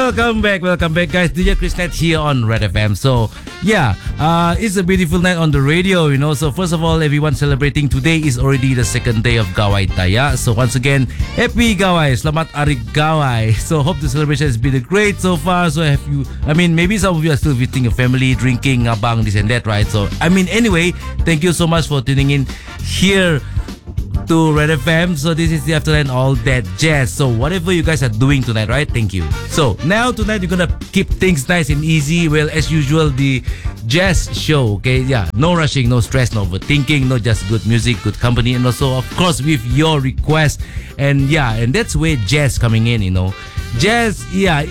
Welcome back, guys. DJ Chris Net here on Red FM. So, it's a beautiful night on the radio, you know. So, first of all, everyone celebrating today is already the second day of Gawai Taya. So, once again, happy Gawai, Selamat Hari Gawai. So, hope the celebration has been great so far. So, maybe some of you are still visiting your family, drinking, abang, this and that, right? So, anyway, thank you so much for tuning in here to Red FM. So this is the Afternoon All That Jazz. So whatever you guys are doing tonight, right? Thank you. So now tonight we're gonna keep things nice and easy. Well, as usual, the jazz show. Okay, no rushing, no stress, no overthinking, no, just good music, good company, and also of course with your request. And that's where jazz coming in. You know, jazz.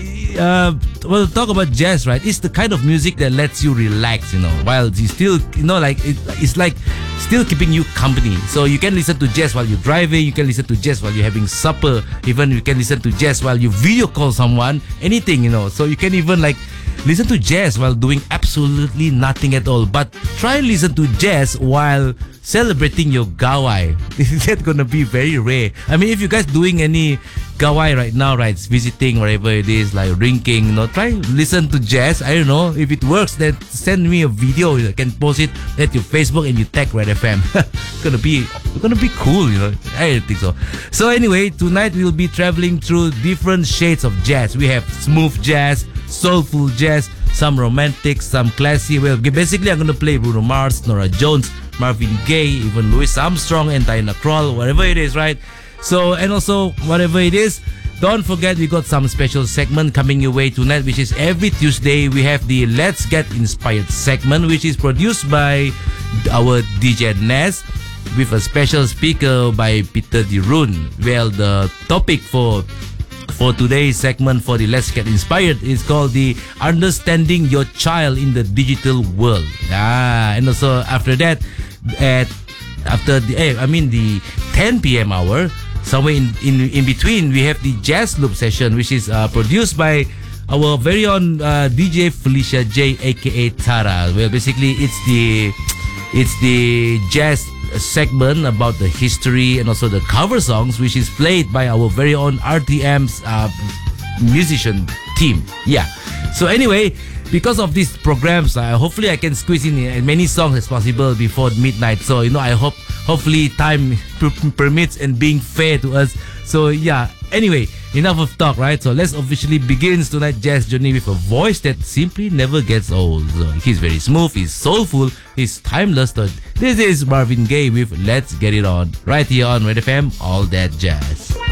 We'll talk about jazz, right? It's the kind of music that lets you relax, you know, while you still, it's like still keeping you company. So you can listen to jazz while you're driving, you can listen to jazz while you're having supper, even you can listen to jazz while you video call someone, anything, you know. So you can even listen to jazz while doing absolutely nothing at all. But try and listen to jazz while celebrating your Gawai. That's gonna be very rare. If you guys doing any Gawai right now, right, visiting wherever it is, like drinking, try listen to jazz. I don't know if it works. Then send me a video. You can post it at your Facebook and you tag Red FM. gonna be cool, you know. I think so. So anyway, tonight we'll be traveling through different shades of jazz. We have smooth jazz, soulful jazz, some romantic, some classy. Well, basically I'm gonna play Bruno Mars, Norah Jones, Marvin Gaye, even Louis Armstrong and Diana Krall, whatever it is, right? So, and also whatever it is, don't forget we got some special segment coming your way tonight, which is every Tuesday we have the Let's Get Inspired segment, which is produced by our DJ Ness with a special speaker by Peter Dirun. Well, the topic for today's segment for the Let's Get Inspired is called the Understanding Your Child in the Digital World. And also after that, the 10 p.m. hour, somewhere in between, we have the Jazz Loop session, which is produced by our very own DJ Felicia J, aka Tara. Well, basically it's the jazz segment about the history and also the cover songs, which is played by our very own RTM's musician team. So anyway, because of these programs, hopefully I can squeeze in as many songs as possible before midnight. So I hopefully time permits and being fair to us. So anyway, enough of talk, right? So let's officially begin tonight's jazz journey with a voice that simply never gets old. So he's very smooth, he's soulful, he's timeless. So this is Marvin Gaye with Let's Get It On, right here on Red FM, All That Jazz.